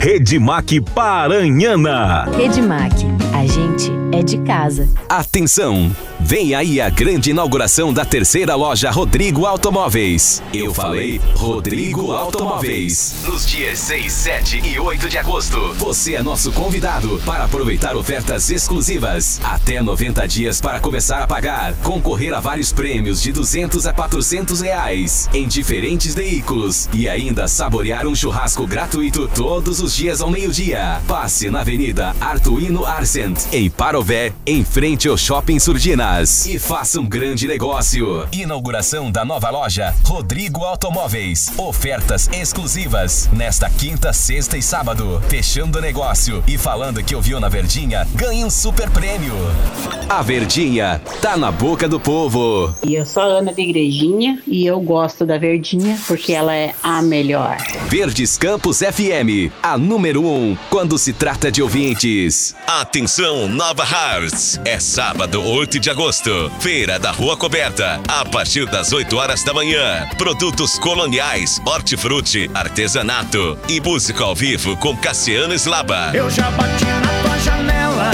Redmac Paranhana. Redmac, a gente é de casa. Atenção! Vem aí a grande inauguração da terceira loja Rodrigo Automóveis. Eu falei Rodrigo Automóveis. Nos dias 6, 7 e 8 de agosto. Você é nosso convidado para aproveitar ofertas exclusivas. Até 90 dias para começar a pagar. Concorrer a vários prêmios de R$200 a R$400 em diferentes veículos. E ainda saborear um churrasco gratuito todos os dias ao meio-dia. Passe na Avenida Artuino Arsent, em Parové, em frente ao Shopping Surdinas. E faça um grande negócio. Inauguração da nova loja Rodrigo Automóveis. Ofertas exclusivas nesta quinta, sexta e sábado. Fechando o negócio e falando que ouviu na Verdinha, ganhe um super prêmio. A Verdinha tá na boca do povo. E eu sou a Ana da Igrejinha e eu gosto da Verdinha porque ela é a melhor. Verdes Campos FM, a número 1 quando se trata de ouvintes. Atenção, Nova Hartz. É sábado, 8 de agosto. Feira da Rua Coberta, a partir das 8 horas da manhã. Produtos coloniais, hortifruti, artesanato e música ao vivo com Cassiano Slaba. Eu já bati na tua janela,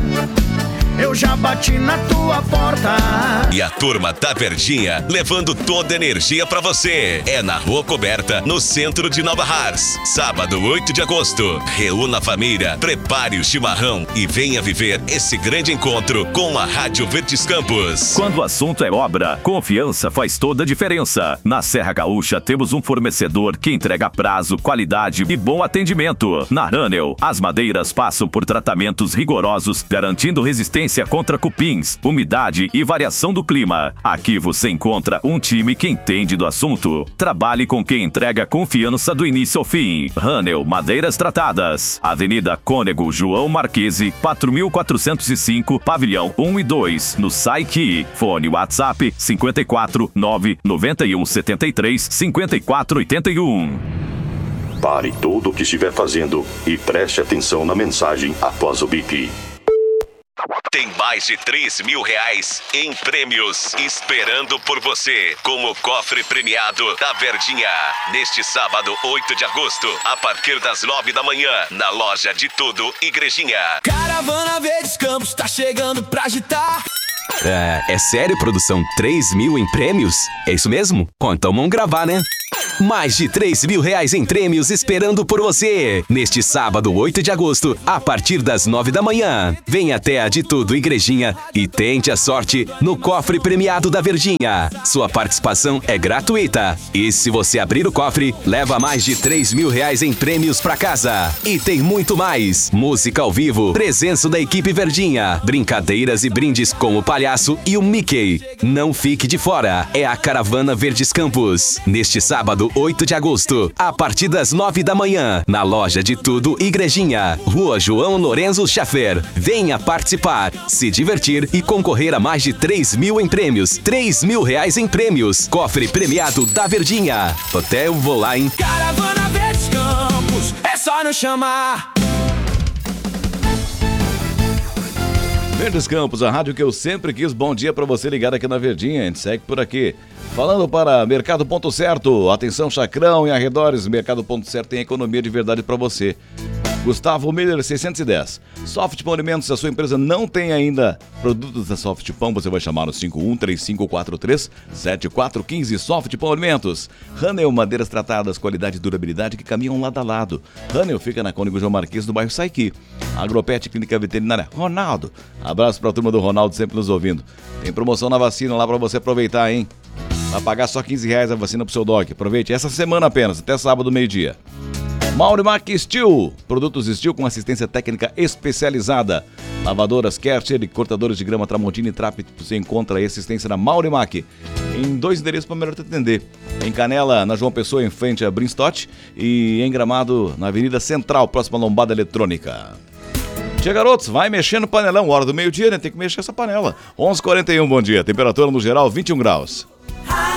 eu já bati na tua porta. E a turma da Verdinha levando toda a energia pra você. É na Rua Coberta, no centro de Nova Hartz. Sábado, 8 de agosto. Reúna a família, prepare o chimarrão e venha viver esse grande encontro com a Rádio Verdes Campos. Quando o assunto é obra, confiança faz toda a diferença. Na Serra Gaúcha temos um fornecedor que entrega prazo, qualidade e bom atendimento. Na Ranel, as madeiras passam por tratamentos rigorosos, garantindo resistência contra cupins, umidade e variação do clima. Aqui você encontra um time que entende do assunto. Trabalhe com quem entrega confiança do início ao fim. Ranel Madeiras Tratadas. Avenida Cônego João Marquese, 4405, Pavilhão 1 e 2, no Saiki. Fone WhatsApp 54 991 73 54 81. Pare tudo o que estiver fazendo e preste atenção na mensagem após o bip. Tem mais de R$3 mil em prêmios esperando por você com o cofre premiado da Verdinha. Neste sábado, 8 de agosto, a partir das 9 da manhã, na loja de tudo Igrejinha. Caravana Verdes Campos tá chegando pra agitar. É sério, produção? 3 mil em prêmios? É isso mesmo? Bom, então vamos gravar, né? Mais de R$3 mil em prêmios esperando por você. Neste sábado, 8 de agosto, a partir das 9 da manhã. Venha até a de tudo Igrejinha e tente a sorte no cofre premiado da Verdinha. Sua participação é gratuita. E se você abrir o cofre, leva mais de R$3 mil em prêmios pra casa. E tem muito mais. Música ao vivo, presença da equipe Verdinha, brincadeiras e brindes com o palhaço e o Mickey. Não fique de fora. É a Caravana Verdes Campos. Neste sábado, 8 de agosto, a partir das 9 da manhã, na loja de tudo Igrejinha, Rua João Lorenzo Schaffer. Venha participar, se divertir e concorrer a mais de R$3 mil em prêmios. R$3 mil em prêmios. Cofre premiado da Verdinha. Até eu vou lá, hein? Caravana Verdes Campos, é só nos chamar. Verdes Campos, a rádio que eu sempre quis. Bom dia pra você ligado aqui na Verdinha. A gente segue por aqui. Falando para Mercado Ponto Certo. Atenção, Chacrão e arredores. Mercado Ponto Certo tem economia de verdade para você. Gustavo Miller 610. Soft Pão Alimentos, se a sua empresa não tem ainda produtos da Soft Pão, você vai chamar no 513543-7415. Soft Pão Alimentos. Ranel Madeiras Tratadas, qualidade e durabilidade que caminham lado a lado. Ranel fica na Cônigo João Marquês, no bairro Saiki. Agropet Clínica Veterinária Ronaldo. Abraço para a turma do Ronaldo sempre nos ouvindo. Tem promoção na vacina lá para você aproveitar, hein? Vai pagar só R$15 a vacina pro seu dog. Aproveite essa semana apenas, até sábado, meio-dia. Maurimac Steel, produtos Steel com assistência técnica especializada. Lavadoras Kercher e cortadores de grama Tramontina e Trap, você encontra a assistência na Maurimac. Em 2 endereços para melhor te atender. Em Canela, na João Pessoa, em frente a Brinstott. E em Gramado, na Avenida Central, próxima à Lombada Eletrônica. Tia garotos, vai mexendo no panelão, hora do meio-dia, né? Tem que mexer essa panela. 11h41, bom dia. Temperatura no geral, 21 graus.